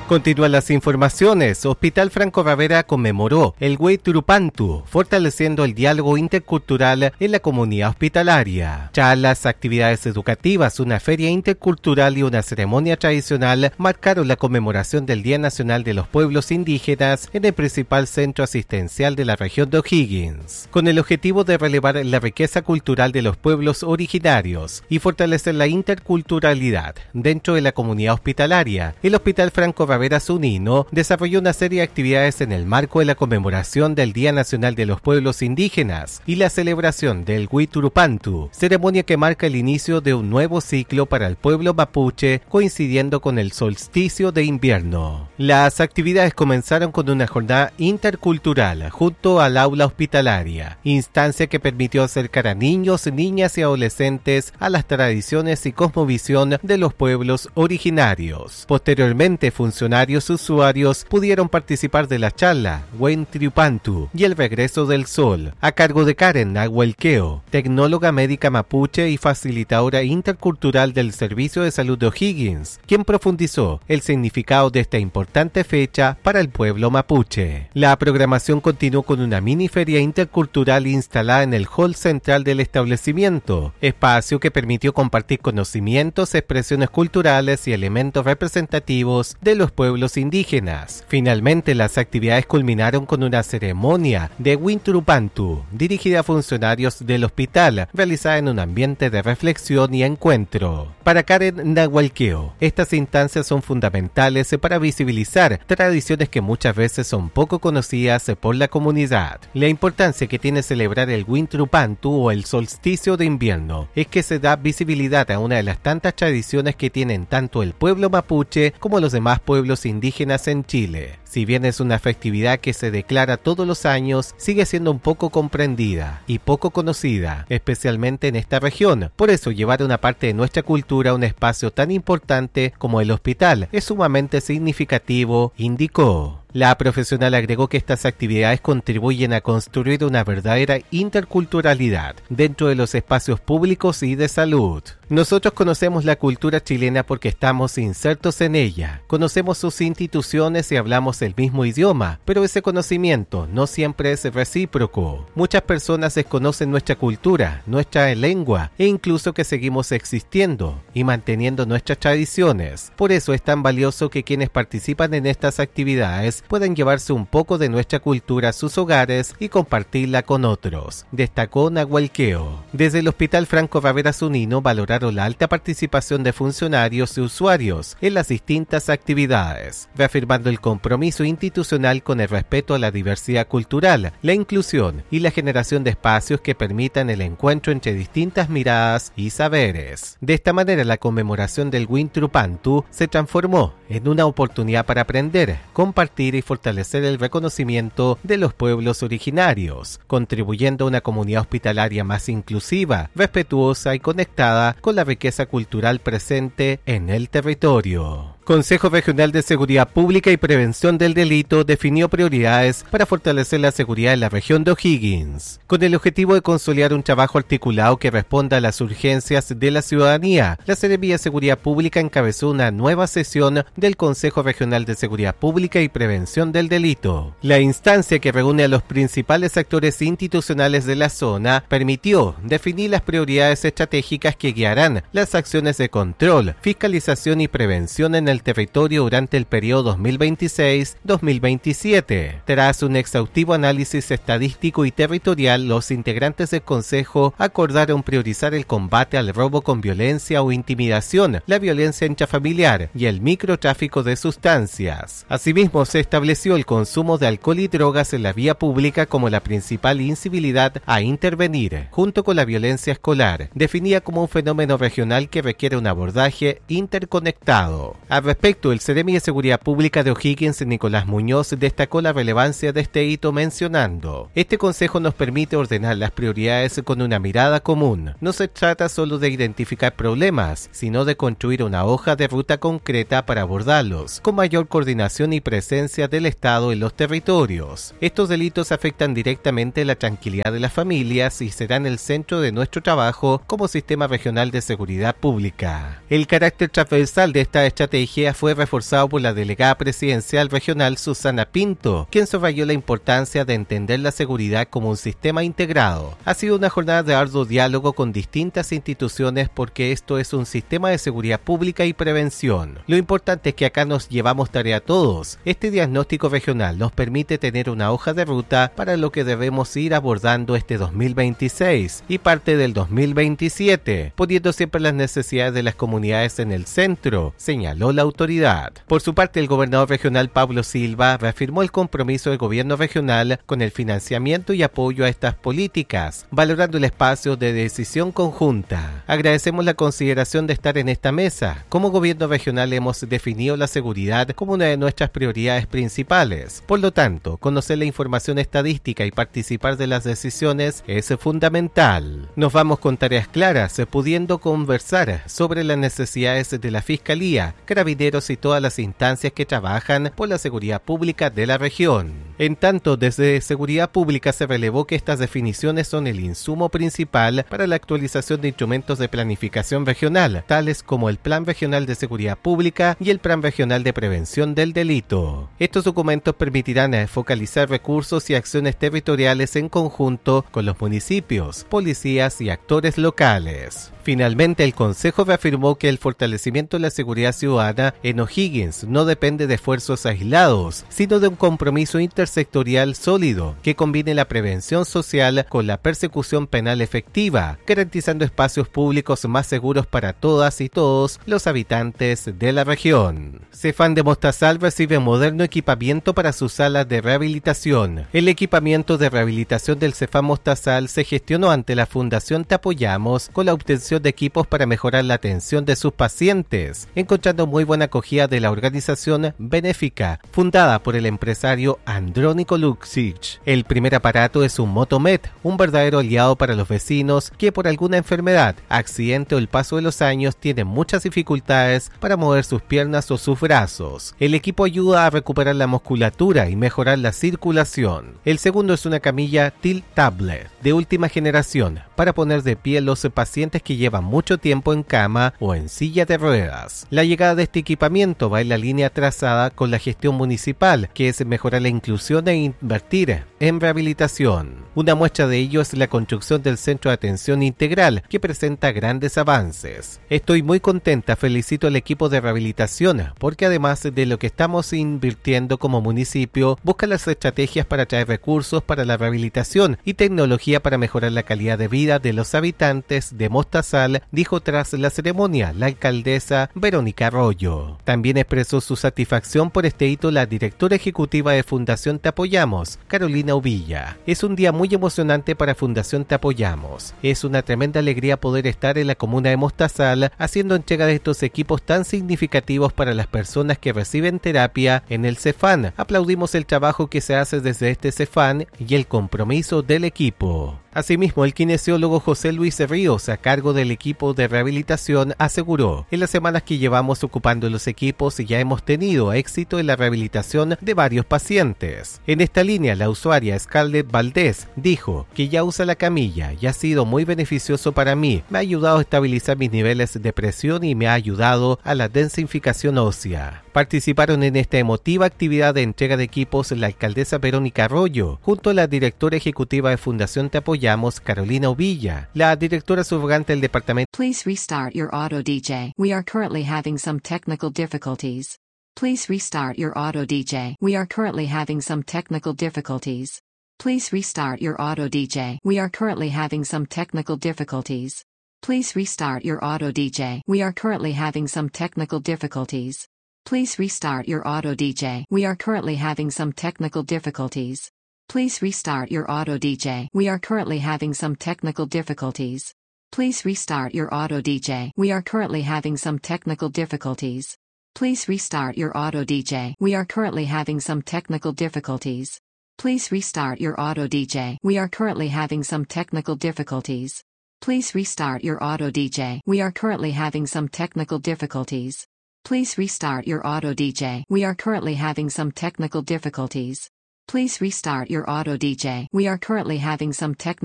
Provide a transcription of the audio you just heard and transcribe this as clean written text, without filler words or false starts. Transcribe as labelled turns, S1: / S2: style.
S1: Continúan las informaciones. Hospital Franco Ravera conmemoró el Huayturupantu, fortaleciendo el diálogo intercultural en la comunidad hospitalaria. Charlas, actividades educativas, una feria intercultural y una ceremonia tradicional marcaron la conmemoración del Día Nacional de los Pueblos Indígenas en el principal centro asistencial de la región de O'Higgins, con el objetivo de relevar la riqueza cultural de los pueblos originarios y fortalecer la interculturalidad dentro de la comunidad hospitalaria. El Hospital Franco Ravera Zunino desarrolló una serie de actividades en el marco de la conmemoración del Día Nacional de los Pueblos Indígenas y la celebración del Huayturupantu, ceremonia que marca el inicio de un nuevo ciclo para el pueblo mapuche, coincidiendo con el solsticio de invierno. Las actividades comenzaron con una jornada intercultural junto al aula hospitalaria, instancia que permitió acercar a niños, niñas y adolescentes a las tradiciones y cosmovisión de los pueblos originarios. Posteriormente, funcionarios usuarios pudieron participar de la charla Huayturupantu y el regreso del sol, a cargo de Karen Nahuelqueo, tecnóloga médica mapuche y facilitadora intercultural del Servicio de Salud de O'Higgins, quien profundizó el significado de esta importante fecha para el pueblo mapuche. La programación continuó con una mini feria intercultural instalada en el hall central del establecimiento, espacio que permitió compartir conocimientos, expresiones culturales y elementos representativos de los pueblos indígenas. Finalmente, las actividades culminaron con una ceremonia de Huayturupantu dirigida a funcionarios del hospital, realizada en un ambiente de reflexión y encuentro. Para Karen Nahuelqueo, estas instancias son fundamentales para visibilizar tradiciones que muchas veces son poco conocidas por la comunidad. La importancia que tiene celebrar el Huayturupantu o el solsticio de invierno es que se da visibilidad a una de las tantas tradiciones que tienen tanto el pueblo mapuche como los demás pueblos indígenas en Chile. Si bien es una festividad que se declara todos los años, sigue siendo un poco comprendida y poco conocida, especialmente en esta región. Por eso, llevar una parte de nuestra cultura a un espacio tan importante como el hospital es sumamente significativo, indicó. La profesional agregó que estas actividades contribuyen a construir una verdadera interculturalidad dentro de los espacios públicos y de salud. Nosotros conocemos la cultura chilena porque estamos insertos en ella, conocemos sus instituciones y hablamos el mismo idioma, pero ese conocimiento no siempre es recíproco. Muchas personas desconocen nuestra cultura, nuestra lengua e incluso que seguimos existiendo y manteniendo nuestras tradiciones. Por eso es tan valioso que quienes participan en estas actividades puedan llevarse un poco de nuestra cultura a sus hogares y compartirla con otros, destacó Nahuelqueo. Desde el Hospital Franco Ravera Zunino valoraron la alta participación de funcionarios y usuarios en las distintas actividades, reafirmando el compromiso institucional con el respeto a la diversidad cultural, la inclusión y la generación de espacios que permitan el encuentro entre distintas miradas y saberes. De esta manera, la conmemoración del Huayturupantu se transformó en una oportunidad para aprender, compartir y fortalecer el reconocimiento de los pueblos originarios, contribuyendo a una comunidad hospitalaria más inclusiva, respetuosa y conectada con la riqueza cultural presente en el territorio. Consejo Regional de Seguridad Pública y Prevención del Delito definió prioridades para fortalecer la seguridad en la región de O'Higgins, con el objetivo de consolidar un trabajo articulado que responda a las urgencias de la ciudadanía. La Seremía de Seguridad Pública encabezó una nueva sesión del Consejo Regional de Seguridad Pública y Prevención del Delito. La instancia, que reúne a los principales actores institucionales de la zona, permitió definir las prioridades estratégicas que guiarán las acciones de control, fiscalización y prevención en el territorio durante el periodo 2026-2027. Tras un exhaustivo análisis estadístico y territorial, los integrantes del Consejo acordaron priorizar el combate al robo con violencia o intimidación, la violencia intrafamiliar y el microtráfico de sustancias. Asimismo, se estableció el consumo de alcohol y drogas en la vía pública como la principal incivilidad a intervenir, junto con la violencia escolar, definida como un fenómeno regional que requiere un abordaje interconectado. Al respecto, el Seremi de Seguridad Pública de O'Higgins, Nicolás Nicolás Muñoz destacó la relevancia de este hito mencionando: este consejo nos permite ordenar las prioridades con una mirada común. No se trata solo de identificar problemas, sino de construir una hoja de ruta concreta para abordarlos, con mayor coordinación y presencia del Estado en los territorios. Estos delitos afectan directamente la tranquilidad de las familias y serán el centro de nuestro trabajo como sistema regional de seguridad pública. El carácter transversal de esta estrategia fue reforzado por la delegada presidencial regional Susana Pinto, quien subrayó la importancia de entender la seguridad como un sistema integrado. Ha sido una jornada de arduo diálogo con distintas instituciones porque esto es un sistema de seguridad pública y prevención. Lo importante es que acá nos llevamos tarea todos. Este diagnóstico regional nos permite tener una hoja de ruta para lo que debemos ir abordando este 2026 y parte del 2027, poniendo siempre las necesidades de las comunidades en el centro, señaló la autoridad. Por su parte, el gobernador regional Pablo Silva reafirmó el compromiso del gobierno regional con el financiamiento y apoyo a estas políticas, valorando el espacio de decisión conjunta. Agradecemos la consideración de estar en esta mesa. Como gobierno regional hemos definido la seguridad como una de nuestras prioridades principales. Por lo tanto, conocer la información estadística y participar de las decisiones es fundamental. Nos vamos con tareas claras, pudiendo conversar sobre las necesidades de la Fiscalía, Carabineros y todas las instancias que trabajan por la seguridad pública de la región. En tanto, desde Seguridad Pública se relevó que estas definiciones son el insumo principal para la actualización de instrumentos de planificación regional, tales como el Plan Regional de Seguridad Pública y el Plan Regional de Prevención del Delito. Estos documentos permitirán focalizar recursos y acciones territoriales en conjunto con los municipios, policías y actores locales. Finalmente, el Consejo reafirmó que el fortalecimiento de la seguridad ciudadana en O'Higgins no depende de esfuerzos aislados, sino de un compromiso intersectorial sólido que combine la prevención social con la persecución penal efectiva, garantizando espacios públicos más seguros para todas y todos los habitantes de la región. Cefam de Mostazal recibe moderno equipamiento para sus salas de rehabilitación. El equipamiento de rehabilitación del Cefam Mostazal se gestionó ante la Fundación Te Apoyamos con la obtención de equipos para mejorar la atención de sus pacientes, encontrando muy buena acogida de la organización benéfica, fundada por el empresario Andrónico Luksic. El primer aparato es un Motomed, un verdadero aliado para los vecinos que por alguna enfermedad, accidente o el paso de los años tienen muchas dificultades para mover sus piernas o sus brazos. El equipo ayuda a recuperar la musculatura y mejorar la circulación. El segundo es una camilla Tilt Tablet de última generación para poner de pie los pacientes que llevan mucho tiempo en cama o en silla de ruedas. La llegada de este equipamiento va en la línea trazada con la gestión municipal, que es mejorar la inclusión e invertir en rehabilitación. Una muestra de ello es la construcción del Centro de Atención Integral, que presenta grandes avances. Estoy muy contenta, felicito al equipo de rehabilitación, porque además de lo que estamos invirtiendo como municipio, busca las estrategias para traer recursos para la rehabilitación y tecnología para mejorar la calidad de vida de los habitantes de Mostazal, dijo tras la ceremonia la alcaldesa Verónica Arroyo. También expresó su satisfacción por este hito la directora ejecutiva de Fundación Te Apoyamos, Carolina Ubilla. Es un día muy emocionante para Fundación Te Apoyamos. Es una tremenda alegría poder estar en la comuna de Mostazal haciendo entrega de estos equipos tan significativos para las personas que reciben terapia en el Cefam. Aplaudimos el trabajo que se hace desde este Cefam y el compromiso del equipo. Asimismo, el kinesiólogo José Luis Ríos, a cargo del equipo de rehabilitación, aseguró: en las semanas que llevamos ocupando los equipos ya hemos tenido éxito en la rehabilitación de varios pacientes. En esta línea, la usuaria Scarlett Valdés dijo que ya usa la camilla y ha sido muy beneficioso para mí. Me ha ayudado a estabilizar mis niveles de presión y me ha ayudado a la densificación ósea. Participaron en esta emotiva actividad de entrega de equipos la alcaldesa Verónica Arroyo, junto a la directora ejecutiva de Fundación Te Apoyamos, Carolina Ubilla, la directora subrogante del departamento.
S2: Please restart your auto DJ. We are currently having some technical difficulties. Please restart your auto DJ. We are currently having some technical difficulties. Please restart your auto DJ. We are currently having some technical difficulties. Please restart your auto DJ. We are currently having some technical difficulties. Please restart your auto DJ. We are currently having some technical difficulties. Please restart your auto DJ. We are currently having some technical difficulties. Please restart your auto DJ. We are currently having some technical difficulties. Please restart your auto DJ. We are currently having some technical difficulties. Please restart your auto DJ. We are currently having some technical difficulties. Please restart your auto DJ. We are currently having some technical difficulties. Please restart your auto DJ. We are currently having some technical difficulties. Please restart your auto DJ. We are currently having some technical